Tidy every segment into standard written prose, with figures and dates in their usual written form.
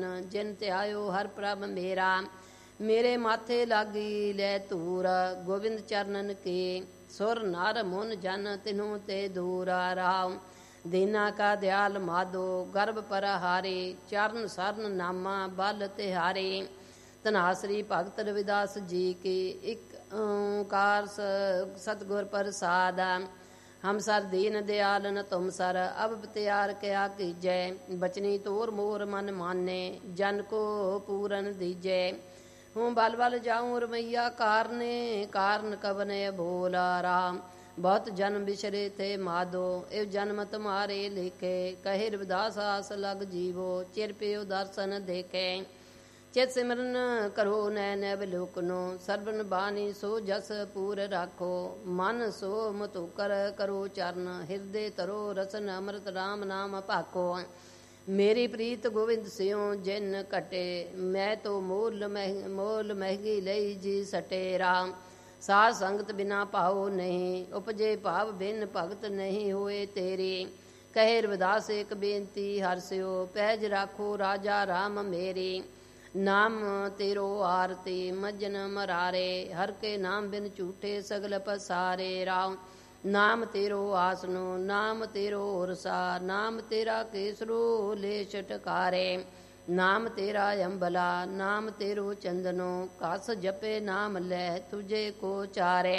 ਜਿਨ ਧਿਆਇਓ ਹਰ ਪ੍ਰਭ ਮੇਰਾ। ਮੇਰੇ ਮਾਥੇ ਲਾਗੀ ਲੈ ਧੂਰ, ਗੋਬਿੰਦ ਚਰਨਨ ਕੇ। ਸੁਰ ਨਰ ਮੁਨ ਜਨ ਤਿਨਹੁ ਤੇ ਦੂਰਾ। ਰਾਮ ਦੀਨਾ ਕਾ ਦਿਆਲ ਮਾਧੋ, ਗਰਭ ਪਰ ਹਾਰੇ। ਚਰਨ ਸਰਨ ਨਾਮਾ ਬਲ ਤਿਹਾਰੇ। ਧਨਾਸਰੀ ਭਗਤ ਰਵਿਦਾਸ ਜੀ ਕੀ। ਇੱਕ ਓਂਕਾਰ ਸਤਿਗੁਰ ਪ੍ਰਸਾਦ। ਹਮ ਸਰ ਦੀਨ ਦਿਆਲ ਨ ਤੁਮ ਸਰ, ਅਬ ਬਤਿਆਰ ਕਿਆ ਕੀਜੈ। ਬਚਨੀ ਤੋਰ ਮੋਰ ਮਨ ਮਾਨੇ, ਜਨ ਕੋ ਪੂਰਨ ਦੀਜੈ। ਹੂੰ ਬਲ ਬਲ ਜਾऊँ रमैया कारने, कारण कवन बोला। राम बहुत जन्म बिसरे थे माधो, एव जन्म तुम्हारे लेखे। कहे रविदास आस लग जीवो, चिर पियो दर्शन देखे। चित सिमरन करो नैन अवलोकनो, सर्वन बानी सो जस पूर राखो। मन सो मुतुकर करो चरण, हृदय तरो रसन अमृत राम नाम भाखो। मेरी प्रीत गोविंद सियों जिन कटे, मैं तो मोल महगी लई जी सटे। राम साध संगत बिना पाओ नहीं, उपजे भाव बिन भगत नहीं होए तेरे। कहे रविदास एक बेनती हरस्यो, पैज राखो राजा राम मेरे। नाम तेरो आरती मज्जन मरारे, हर के नाम बिन झूठे सगल पसारे। राम नाम तेरो आसनो, नाम तेरो उरसा। नाम तेरा केसरो ले छटकारे। नाम तेरा अंबला, नाम तेरो चंदनो। कस जपे नाम ले तुझे को चारे।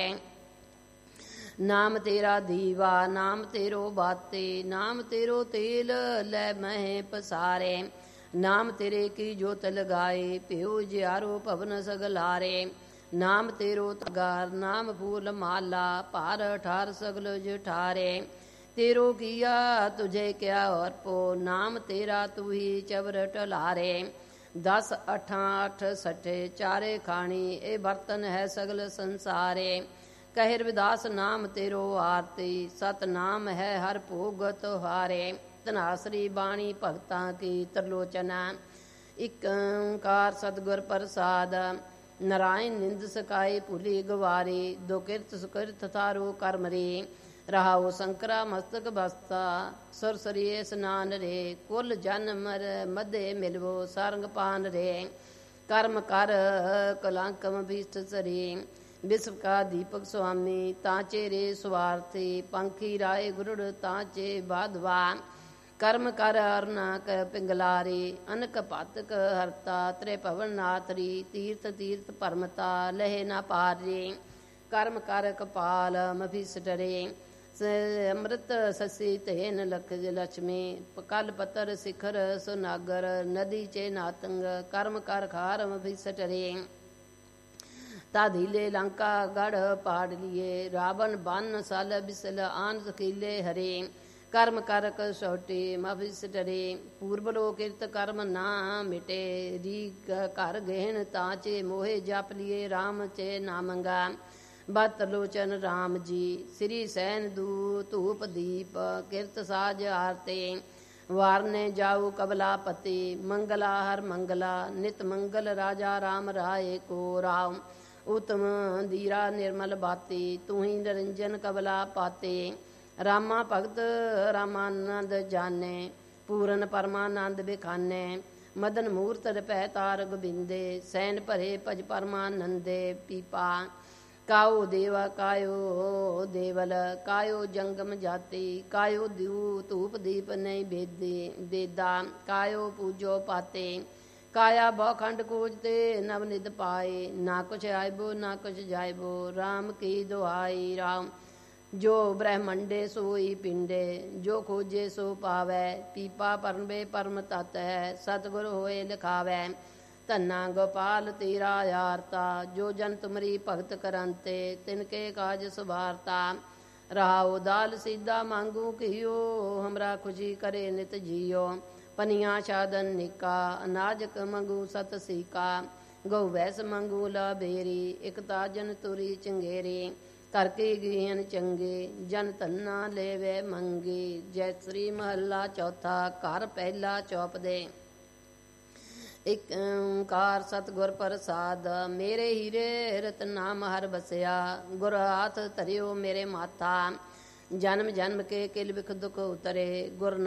नाम तेरा दीवा, नाम तेरो बाते। नाम तेरो तेल ले मह पसारे। नाम तेरे की जोत लगाए, प्यो जियारो पवन सगलारे। नाम तेरो तगार, नाम फूल माला। पार ठार सगल जठारे। तेरो किया तुझे क्या और पो, नाम तेरा तू ही चवर टलारे। 10 8 8 सठे चारे खाणी, ए बर्तन है सगल संसारे। कहे रविदास नाम तेरो आरती, सत नाम है हर भोग तुहारे। धनासरी बाणी भगतां की त्रिलोचना। एक ओंकार सतगुर प्रसाद। नारायण निंद सकाए भूली गवारे, दो किरत सुकृत थारो कर्म रे। रहाओ शंकरा मस्तक बस्ता, सुर सरिये स्नान रे। कुल जन मर मध्य मिलवो सारंग पान रे। कर्म कर कलंकम भीष्ट सरे, विश्व का दीपक स्वामी। तांचे रे स्वार्थी, पंखी राय गुरुड़ तांचे बाधवा। कर्म कर अरनाक पिंगलारे, अनक पातक हरता। त्रिभवन नाथरी, तीर्थ तीर्थ परमता। लहे न पारे, कर्म कर कपाल मभीस डरे। अमृत ससी तेन लख लक्ष्मी, कल पतर शिखर सुनागर। नदी चे नातंग, कर्म कर खार मभीस डरे। ताधीले लंका गढ़ पाड़ लिए, रावण बन सल बिसल आन सकीले हरे। कर्म कर कसौटे मभिस डरे, पूर्व लोक किरत कर्म ना मिटे। री घर गहन तांचे मोहे जप लिए, राम चे नामंगा। बत लोचन राम जी, श्री सैन दू धूप दीप। किरत साज आरते, वारने जाऊ कबला पति। मंगला हर मंगला, नित मंगल राजा राम राय को। राम उत्तम धीरा निर्मल बाते, तू ही निरंजन कबला पाते। रामा भगत रामानंद जाने, पूरन परमानंद बिखाने। मदन मूर्त रपै तार गोबिंदे, सैन भरे भज परमानंदे। पीपा कायो देवा कायो देवल, कायो जंगम जाति। कायो दू धूप दीप नहीं बेदे देदा, कायो पूजो पाते। काया बहुखंड कोजते नवनिध पाए, ना कुछ आयबो ना कुछ जायबो। राम की दुहाई। राम जो ब्रह्मंडे सोई पिंडे, जो खोजे सो पावै। पीपा परमे परम तत् है, सतगुर होए लिखावै। धन्ना गोपाल तेरा यारता, जो जन तुमरी भगत करंते। तिनके काज सुवारता, रहाओ दाल सीधा मांगू कियो। हमरा खुशी करे नित जियो। पनिया साधन निका, अनाज मंगू सत सीका। गौ वैस मंगू ला बेरी, एक ताजन तुरी चंगेरी। करके गीहन चंगे, जन धन्ना लेवे मंगे। जय श्री महला चौथा, घर पहला चौप दे। एक ओंकार सतगुर प्रसाद। मेरे हीरे रतन नाम हर बसया, गुर हाथ धरियो मेरे माथा। जन्म जन्म के किल बिख दुख उतरे, गुर